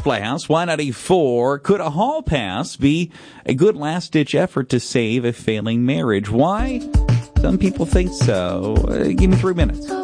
Playhouse, Y94. Could a hall pass be a good last-ditch effort to save a failing marriage? Why? Some people think so. Give me 3 minutes.